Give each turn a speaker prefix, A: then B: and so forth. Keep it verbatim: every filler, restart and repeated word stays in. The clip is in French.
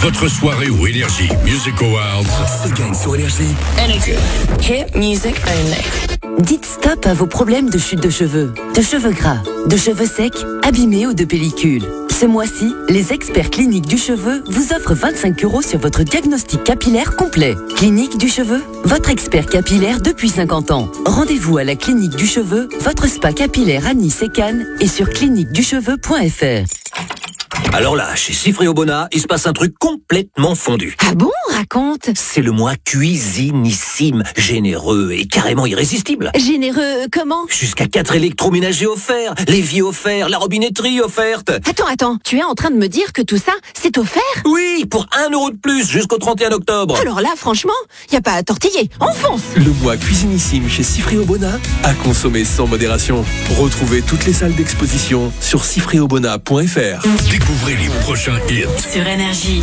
A: Votre soirée au Énergie Music Awards se gagne sur Énergie.
B: Energy. Hit music only.
C: Dites stop à vos problèmes de chute de cheveux, de cheveux gras, de cheveux secs, abîmés ou de pellicule. Ce mois-ci, les experts Clinique du Cheveu vous offrent vingt-cinq euros sur votre diagnostic capillaire complet. Clinique du Cheveu, votre expert capillaire depuis cinquante ans. Rendez-vous à la Clinique du Cheveu, votre spa capillaire à Nice et Cannes et sur clinique du cheveu point f r.
D: Alors là, chez Sifré Obona, il se passe un truc complètement fondu.
E: Ah bon, raconte.
D: C'est le mois cuisinissime, généreux et carrément irrésistible.
E: Généreux comment?
D: Jusqu'à quatre électroménagers offerts, l'évier offert, la robinetterie offerte.
E: Attends, attends, tu es en train de me dire que tout ça, c'est offert?
D: Oui, pour un euro de plus jusqu'au trente et un octobre.
E: Alors là, franchement, y a pas à tortiller, on fonce.
F: Le mois cuisinissime chez Sifré Obona, à consommer sans modération. Retrouvez toutes les salles d'exposition sur sifré obona point f r.
A: Découvrez les prochains hits
B: Sur Énergie.